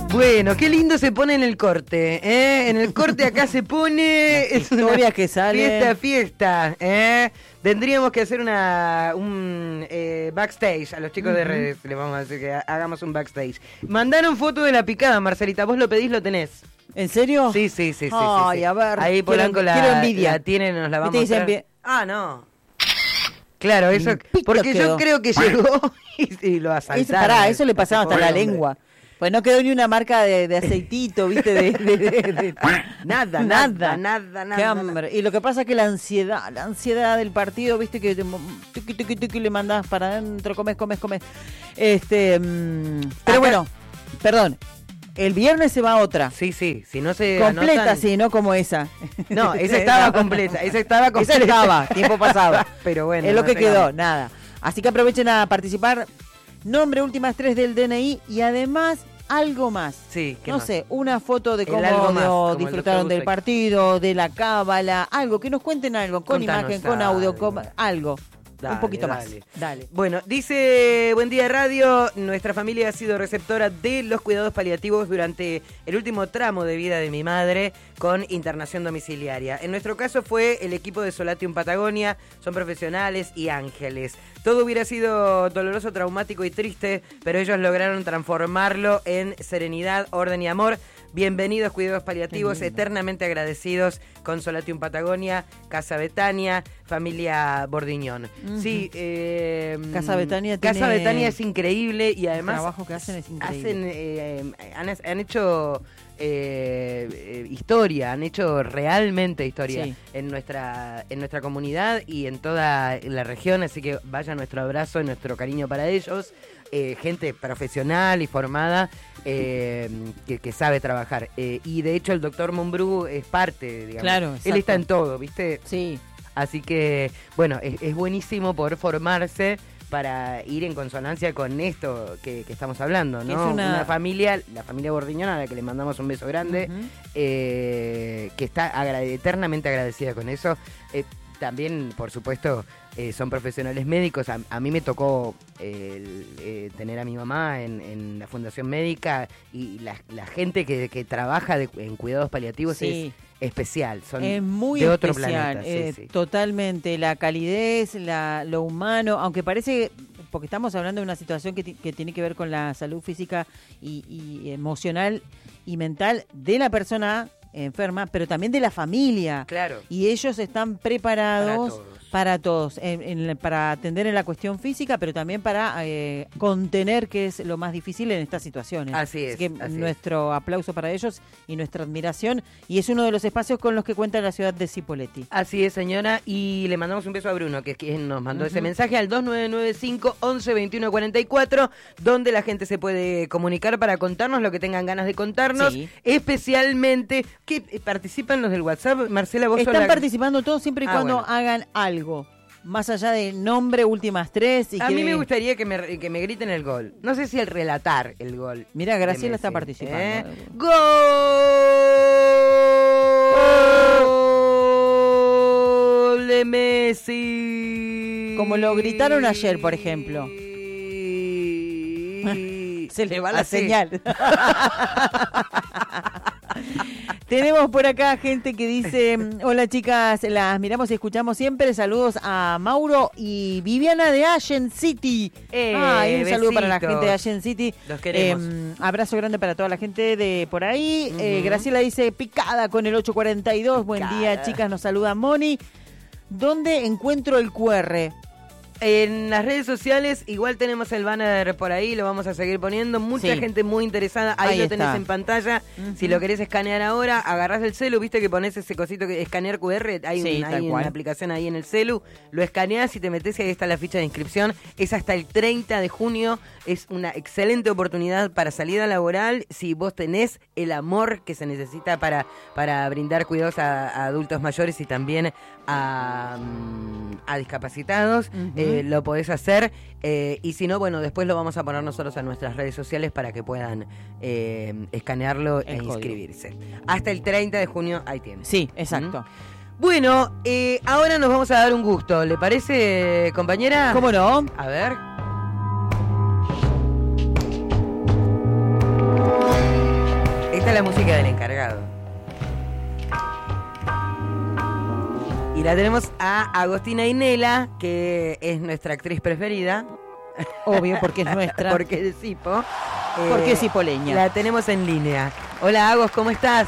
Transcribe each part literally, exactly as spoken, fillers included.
Bueno, qué lindo se pone en el corte, ¿eh? En el corte acá se pone... Es una historia que sale. Fiesta, fiesta, ¿eh? Tendríamos que hacer una un eh, backstage a los chicos uh-huh. de redes. Les vamos a decir que hagamos un backstage. Mandaron foto de la picada, Marcelita. Vos lo pedís, lo tenés. ¿En serio? Sí, sí, sí. sí Ay, sí, sí. a ver. Ahí Polanco la, quiero envidia. la tiene, nos la vamos a mostrar. Envi- ah, no. Claro, eso... Porque quedó. yo creo que llegó y, y lo asaltaron. Eso, pará, eso le pasaba hasta la lengua. Pues no quedó ni una marca de, de aceitito, ¿viste? De, de, de, de... Nada, nada, nada, nada. Qué hambre. Y lo que pasa es que la ansiedad, la ansiedad del partido, ¿viste? Que te, tiqui, tiqui, tiqui, le mandás para adentro, comes, comes, comes. Este, mmm, pero Acá. bueno, perdón. El viernes se va otra. Sí, sí, si no se completa, anotan... sí, no como esa. No, esa estaba completa, esa estaba completa. Esa estaba, tiempo pasado. Pero bueno. Es lo no que tengamos. quedó, nada. Así que aprovechen a participar. Nombre, últimas tres del D N I y además algo más. Sí, ¿qué no más? sé, una foto de cómo algo más, no, como disfrutaron del partido, de la cábala, algo, que nos cuenten algo, con Contanos imagen, con algo. audio, con algo. Dale, un poquito dale. más. Dale. Bueno, dice Buen Día Radio, nuestra familia ha sido receptora de los cuidados paliativos durante el último tramo de vida de mi madre con internación domiciliaria. En nuestro caso fue el equipo de Solatium Patagonia, son profesionales y ángeles. Todo hubiera sido doloroso, traumático y triste, pero ellos lograron transformarlo en serenidad, orden y amor. Bienvenidos cuidados paliativos, eternamente agradecidos con Solatium Patagonia, Casa Betania, familia Bordiñón. Uh-huh. Sí, eh, Casa Betania Casa tiene... Betania es increíble y además el trabajo que hacen es increíble. Hacen, eh, han, han hecho eh, eh, historia, han hecho realmente historia sí. en nuestra en nuestra comunidad y en toda la región, así que vaya nuestro abrazo, nuestro cariño para ellos. Eh, gente profesional y formada eh, que, que sabe trabajar. Eh, y de hecho el doctor Mumbrú es parte, digamos. Claro, exacto. Él está en todo, ¿viste? Sí. Así que, bueno, es, es buenísimo poder formarse para ir en consonancia con esto que, que estamos hablando, ¿no? Es una... una familia, la familia Bordiñón, a la que le mandamos un beso grande, uh-huh. eh, que está agra- eternamente agradecida con eso. Eh, también, por supuesto, eh, son profesionales médicos. A, a mí me tocó eh, eh, tener a mi mamá en, en la Fundación Médica y la, la gente que, que trabaja de, en cuidados paliativos sí. es especial. Son es muy de otro especial, planeta. Eh, sí, sí. Totalmente. La calidez, la, lo humano, aunque parece... porque estamos hablando de una situación que, t- que tiene que ver con la salud física y, y emocional y mental de la persona enferma, pero también de la familia. Claro. Y ellos están preparados para todos, para, todos en, en, para atender en la cuestión física, pero también para eh, contener, que es lo más difícil en estas situaciones. Así es. Así que así nuestro es. aplauso para ellos y nuestra admiración. Y es uno de los espacios con los que cuenta la ciudad de Cipolletti. Así es, señora. Y le mandamos un beso a Bruno, que es quien nos mandó uh-huh. ese mensaje al dos nueve nueve cinco, once, veintiuno, cuarenta y cuatro, donde la gente se puede comunicar para contarnos lo que tengan ganas de contarnos. Sí. Especialmente, que participan los del WhatsApp. Marcela, vos Están sos la... participando todos siempre y ah, cuando bueno. hagan algo. Más allá del nombre, últimas tres. Y a que... mí me gustaría que me, que me griten el gol. No sé si el relatar el gol. Mira, Graciela está participando. ¿Eh? ¡Gol! ¡Gol de Messi! Como lo gritaron ayer, por ejemplo. Se le va la Así. señal. Tenemos por acá gente que dice, hola chicas, las miramos y escuchamos siempre. Saludos a Mauro y Viviana de Allen City. Eh, ah, y un besitos. saludo para la gente de Allen City. Los queremos. Eh, abrazo grande para toda la gente de por ahí. Uh-huh. Eh, Graciela dice, picada con el ocho cuarenta y dos. Buen día, chicas, nos saluda Moni. ¿Dónde encuentro el Q R? En las redes sociales igual tenemos el banner por ahí, lo vamos a seguir poniendo. Mucha sí. gente muy interesada, ahí, ahí lo tenés está. en pantalla. Uh-huh. Si lo querés escanear ahora, agarrás el celu, viste que pones ese cosito que escanear Q R, hay, sí, un, hay una aplicación ahí en el celu, lo escaneás y te metés y ahí está la ficha de inscripción. Es hasta el treinta de junio, es una excelente oportunidad para salida laboral si vos tenés el amor que se necesita para, para brindar cuidados a, a adultos mayores y también a, a discapacitados. Uh-huh. eh, lo podés hacer eh, y si no, bueno, después lo vamos a poner nosotros a nuestras redes sociales para que puedan eh, escanearlo el e código. Inscribirse. Hasta el treinta de junio, ahí tiene. Sí, exacto. ¿Mm? Bueno, eh, ahora nos vamos a dar un gusto, ¿le parece, compañera? ¿Cómo no? A ver. Esta es la música del encargado. Y la tenemos a Agostina Inela, que es nuestra actriz preferida. Obvio, porque es nuestra. Porque es Cipo. Porque Eh, es cipoleña. La tenemos en línea. Hola, Agos, ¿cómo estás?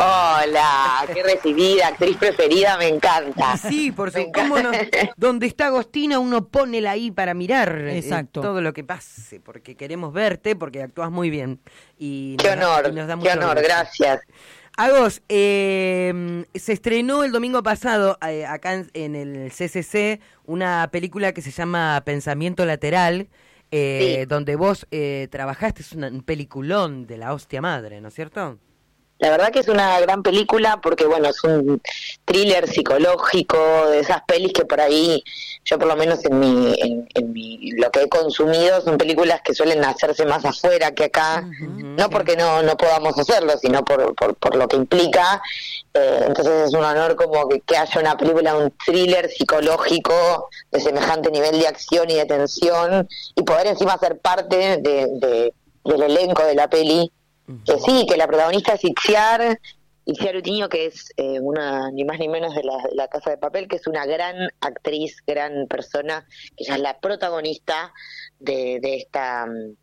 Hola, qué recibida, actriz preferida, me encanta. Y sí, por Me supuesto. ¿Cómo no? Donde está Agostina, uno ponela ahí para mirar eh, Exacto. todo lo que pase, porque queremos verte, porque actúas muy bien. Y Qué nos da- honor, y nos da qué mucho honor, orgullo. gracias. Agos, eh, se estrenó el domingo pasado eh, acá en, en el C C C una película que se llama Pensamiento Lateral, eh, Sí. donde vos eh, trabajaste, es una- un peliculón de la hostia madre, ¿no es cierto? La verdad que es una gran película porque, bueno, es un thriller psicológico, de esas pelis que por ahí, yo por lo menos en mi, en, en mi lo que he consumido, son películas que suelen hacerse más afuera que acá, Ujú, no sí. porque no, no podamos hacerlo, sino por, por, por lo que implica. Eh, entonces es un honor como que, que haya una película, un thriller psicológico de semejante nivel de acción y de tensión, y poder encima ser parte de, de, del elenco de la peli. Que sí, que la protagonista es Itziar, Itziar Utiño, que es eh, una, ni más ni menos de la, de la Casa de Papel, que es una gran actriz, gran persona, que ella es la protagonista de, de esta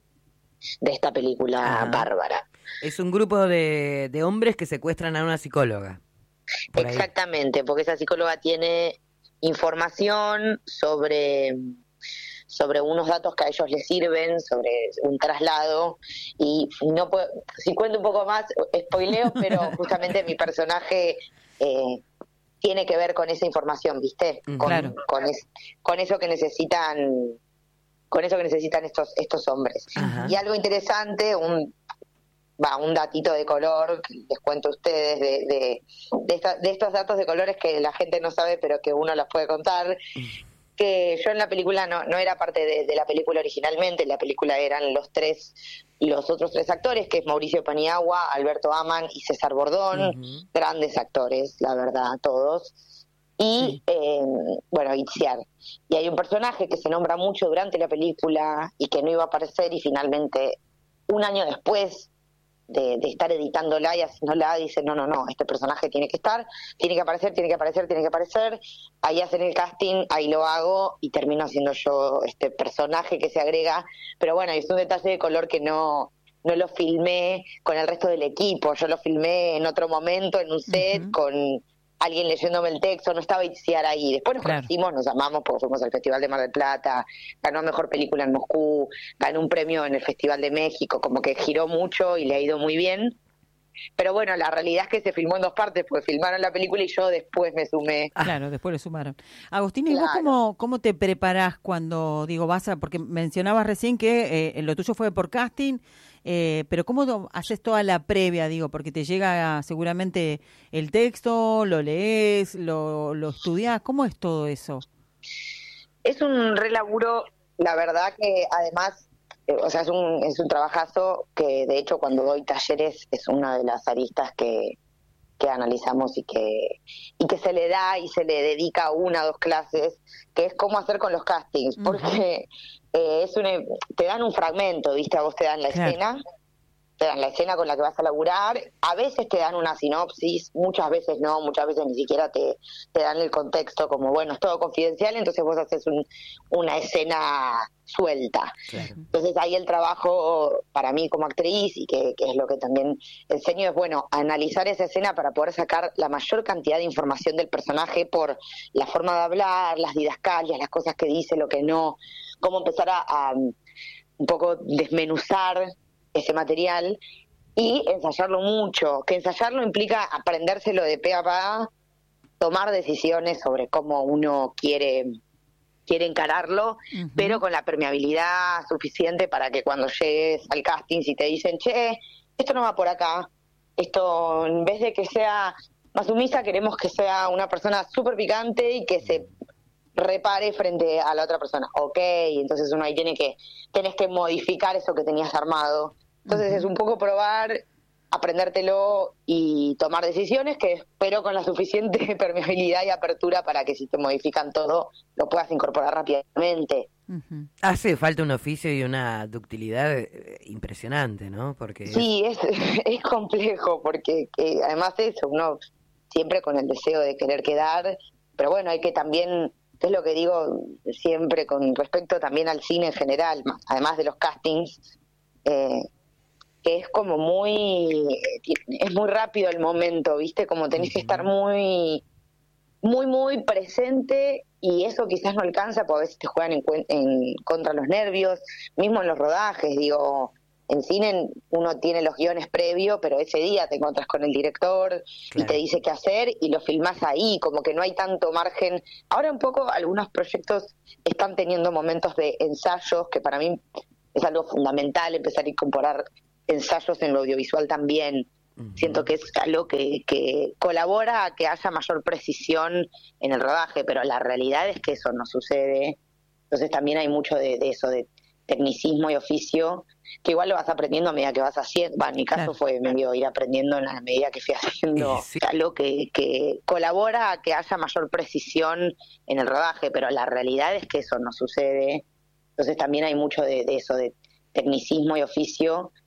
de esta película Ajá. bárbara. Es un grupo de, de hombres que secuestran a una psicóloga. Por ahí. Exactamente, porque esa psicóloga tiene información sobre sobre unos datos que a ellos les sirven, sobre un traslado, y no puedo, si cuento un poco más, spoileo, pero justamente mi personaje eh, tiene que ver con esa información, ¿viste? Mm, Con, claro. con, es- con eso que necesitan, con eso que necesitan estos, estos hombres. Ajá. Y algo interesante, un va un datito de color, que les cuento a ustedes, de, de, de, esta- de estos datos de colores que la gente no sabe, pero que uno los puede contar, que yo en la película no, no era parte de, de la película originalmente, en la película eran los tres, los otros tres actores, que es Mauricio Paniagua, Alberto Aman y César Bordón, Ujú. grandes actores, la verdad, todos. Y, Sí. eh, bueno, Itziar. Y hay un personaje que se nombra mucho durante la película y que no iba a aparecer, y finalmente, un año después de, de estar editándola y haciéndola, dice, no, no, no, este personaje tiene que estar, tiene que aparecer, tiene que aparecer, tiene que aparecer. Ahí hacen el casting, ahí lo hago y termino siendo yo este personaje que se agrega. Pero bueno, es un detalle de color que no no lo filmé con el resto del equipo, yo lo filmé en otro momento, en un set, Ujú. con alguien leyéndome el texto, no estaba Itziar ahí. Después nos Claro. conocimos, nos amamos porque fuimos al Festival de Mar del Plata, ganó Mejor Película en Moscú, ganó un premio en el Festival de México, como que giró mucho y le ha ido muy bien. Pero bueno, la realidad es que se filmó en dos partes, porque filmaron la película y yo después me sumé. Claro, después le sumaron. Agustín, ¿y vos Claro. cómo, cómo te preparás cuando, digo, vas a, porque mencionabas recién que eh, lo tuyo fue por casting, eh, pero cómo do- haces toda la previa, digo, porque te llega seguramente el texto, lo lees, lo, lo estudiás, ¿cómo es todo eso? Es un re laburo, la verdad que además, eh, o sea, es un, es un trabajazo que de hecho cuando doy talleres es una de las aristas que, que analizamos y que, y que se le da y se le dedica una o dos clases, que es cómo hacer con los castings, Ujú. porque eh, es una, te dan un fragmento, ¿viste? A vos te dan la Claro. escena, te dan la escena con la que vas a laburar, a veces te dan una sinopsis, muchas veces no, muchas veces ni siquiera te, te dan el contexto, como bueno, es todo confidencial, entonces vos haces un, una escena suelta. Claro. Entonces ahí el trabajo para mí como actriz, y que, que es lo que también enseño, es bueno, analizar esa escena para poder sacar la mayor cantidad de información del personaje por la forma de hablar, las didascalias, las cosas que dice, lo que no, cómo empezar a, a un poco desmenuzar ese material y ensayarlo mucho, que ensayarlo implica aprendérselo de pe a pa, tomar decisiones sobre cómo uno quiere quiere encararlo, Ujú. pero con la permeabilidad suficiente para que cuando llegues al casting, si te dicen, che, esto no va por acá, esto en vez de que sea más sumisa, queremos que sea una persona súper picante y que se repare frente a la otra persona. Ok, entonces uno ahí tiene que, tenés que modificar eso que tenías armado. Entonces Ujú. es un poco probar, aprendértelo y tomar decisiones, que espero con la suficiente permeabilidad y apertura para que si te modifican todo lo puedas incorporar rápidamente. Ujú. Hace falta un oficio y una ductilidad eh, impresionante, ¿no? Porque Sí, es, es complejo porque que, además de eso, uno siempre con el deseo de querer quedar, pero bueno, hay que también, es lo que digo siempre con respecto también al cine en general, además de los castings, eh, que es como muy, es muy rápido el momento, ¿viste? Como tenés que estar muy, muy, muy presente y eso quizás no alcanza, porque a veces te juegan en, cuen- en contra los nervios, mismo en los rodajes, digo, en cine uno tiene los guiones previos, pero ese día te encuentras con el director y te claro. dice qué hacer y lo filmás ahí, como que no hay tanto margen. Ahora un poco algunos proyectos están teniendo momentos de ensayos, que para mí es algo fundamental, empezar a incorporar ensayos en lo audiovisual también. Ujú. Siento que es algo que, que colabora a que haya mayor precisión en el rodaje, pero la realidad es que eso no sucede. Entonces también hay mucho de, de eso, de tecnicismo y oficio, que igual lo vas aprendiendo a medida que vas haciendo. Va, en mi caso Claro. fue medio ir aprendiendo en la medida que fui haciendo. Y sí. Algo que, que colabora a que haya mayor precisión en el rodaje, pero la realidad es que eso no sucede. Entonces también hay mucho de, de eso, de tecnicismo y oficio,